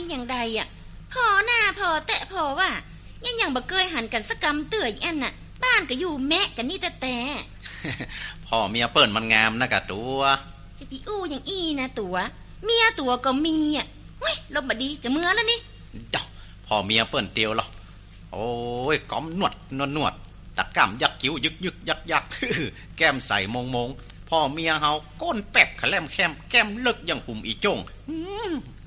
อย่างใดอ่ะพอหน้าพอแตะพอว่ายังบ่เคยหันกันสักกำเตื่อยอันน่ะบ้านก็อยู่แมะกันนี่แต่พ่อเมียเปิ้นมันงามนะกะตัวจะพี่อู้อย่างอี้นะตัวเมียตัวก็มีอ่ะเฮ้ยลมบดีจะเมื่อแล้วนี่ดอกพ่อเมียเปิ้นเตียวหรอโอ้ยก้อมนวดตะก้ามยักคิ้วยึกยักแก้มใส่มงพ่อเมียเฮาก้นแป๊บขะแลมแคมแก้มลึกอย่างหุ่มอีจ้ง